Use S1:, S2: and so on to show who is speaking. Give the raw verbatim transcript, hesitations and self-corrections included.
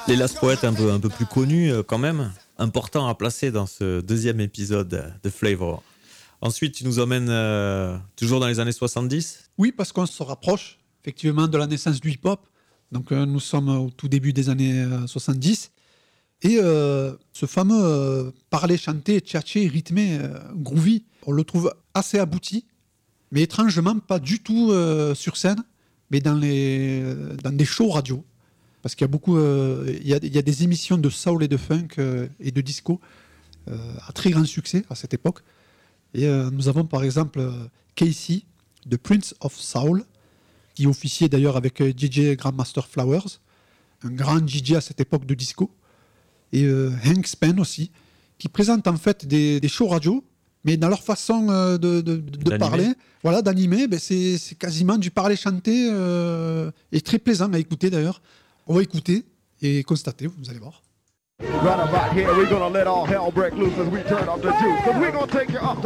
S1: Les Last Poets un peu, un peu plus connus euh, quand même, important à placer dans ce deuxième épisode de Flavor. Ensuite, tu nous emmènes euh, toujours dans les années soixante-dix.
S2: Oui, parce qu'on se rapproche effectivement de la naissance du hip-hop. Donc euh, nous sommes au tout début des années euh, soixante-dix. Et euh, ce fameux euh, parler, chanter, tchatcher, rythmé, euh, groovy, on le trouve assez abouti, mais étrangement pas du tout euh, sur scène, mais dans, les, euh, dans des shows radio. Parce qu'il y a beaucoup, euh, il y a, il y a des émissions de soul et de funk euh, et de disco euh, à très grand succès à cette époque. Et euh, nous avons par exemple euh, Casey, de Prince of Soul, qui officiait d'ailleurs avec euh, D J Grandmaster Flowers, un grand D J à cette époque de disco. Et euh, Hank Span aussi, qui présente en fait des, des shows radio, mais dans leur façon euh, de, de, de parler, voilà, d'animer, ben c'est, c'est quasiment du parler-chanter euh, et très plaisant à écouter d'ailleurs. On va écouter et constater, vous allez voir. Right about here, we're gonna let all hell break loose as we turn up the juice, 'cause we're gonna take you up to